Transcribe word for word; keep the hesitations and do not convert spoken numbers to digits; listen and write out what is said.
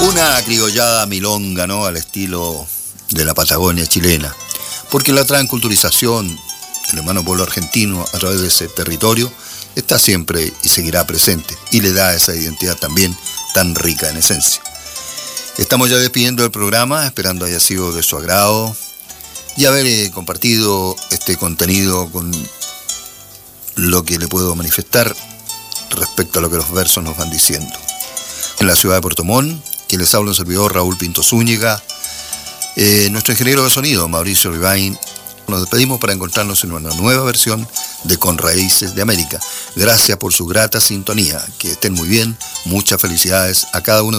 Una criollada milonga, ¿no? Al estilo de la Patagonia chilena. Porque la transculturización del hermano pueblo argentino a través de ese territorio está siempre y seguirá presente. Y le da esa identidad también tan rica en esencia. Estamos ya despidiendo el programa, esperando haya sido de su agrado y haber eh, compartido este contenido con lo que le puedo manifestar respecto a lo que los versos nos van diciendo. En la ciudad de Puerto Montt, quien les habla un servidor, Raúl Pinto Zúñiga, eh, nuestro ingeniero de sonido, Mauricio Rivain. Nos despedimos para encontrarnos en una nueva versión de Con Raíces de América. Gracias por su grata sintonía. Que estén muy bien. Muchas felicidades a cada uno de